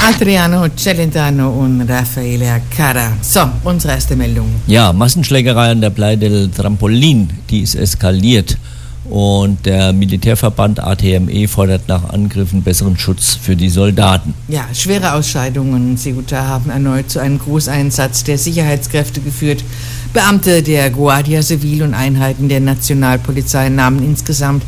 Adriano Celentano und Raffaele Cara. So, unsere erste Meldung. Ja, Massenschlägerei an der Playa del Trampolin, die ist eskaliert. Und der Militärverband ATME fordert nach Angriffen besseren Schutz für die Soldaten. Ja, schwere Ausscheidungen in Ceuta haben erneut zu einem Großeinsatz der Sicherheitskräfte geführt. Beamte der Guardia Civil und Einheiten der Nationalpolizei nahmen insgesamt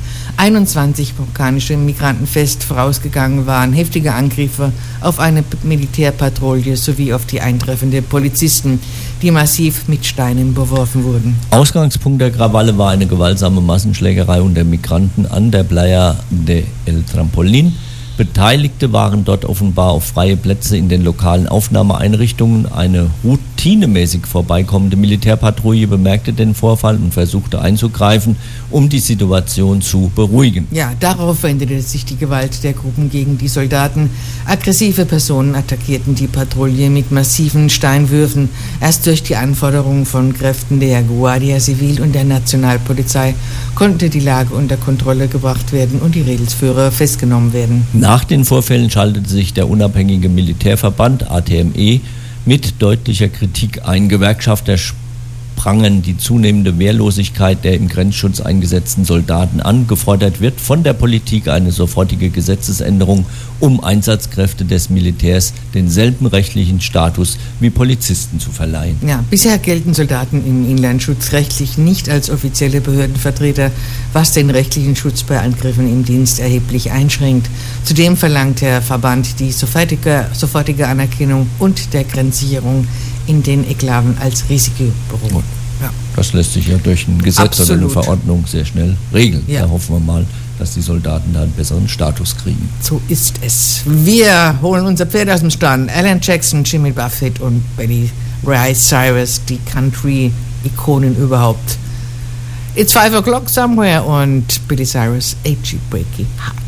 21 marokkanische Migranten fest. Vorausgegangen waren heftige Angriffe auf eine Militärpatrouille sowie auf die eintreffenden Polizisten, die massiv mit Steinen beworfen wurden. Ausgangspunkt der Krawalle war eine gewaltsame Massenschlägerei unter Migranten an der Playa del Trampolin. Beteiligte waren dort offenbar auf freie Plätze in den lokalen Aufnahmeeinrichtungen. Eine routinemäßig vorbeikommende Militärpatrouille bemerkte den Vorfall und versuchte einzugreifen, um die Situation zu beruhigen. Ja, darauf wendete sich die Gewalt der Gruppen gegen die Soldaten. Aggressive Personen attackierten die Patrouille mit massiven Steinwürfen. Erst durch die Anforderungen von Kräften der Guardia Civil und der Nationalpolizei konnte die Lage unter Kontrolle gebracht werden und die Rädelsführer festgenommen werden. Nach den Vorfällen schaltete sich der unabhängige Militärverband ATME mit deutlicher Kritik ein. Gewerkschafter sprangen die zunehmende Wehrlosigkeit der im Grenzschutz eingesetzten Soldaten an. Gefordert wird von der Politik eine sofortige Gesetzesänderung, um Einsatzkräfte des Militärs denselben rechtlichen Status wie Polizisten zu verleihen. Ja, bisher gelten Soldaten im Inlandschutz rechtlich nicht als offizielle Behördenvertreter, was den rechtlichen Schutz bei Angriffen im Dienst erheblich einschränkt. Zudem verlangt der Verband die sofortige Anerkennung und der Grenzsicherung in den Exklaven als Risikoberufen. Ja. Das lässt sich ja durch ein Gesetz oder eine Verordnung sehr schnell regeln. Ja. Da hoffen wir mal, dass die Soldaten da einen besseren Status kriegen. So ist es. Wir holen unser Pferd aus dem Stand. Alan Jackson, Jimmy Buffett und Billy Ray Cyrus, die Country-Ikonen überhaupt. It's 5 o'clock somewhere und Billy Cyrus, A.G. Breaky Heart.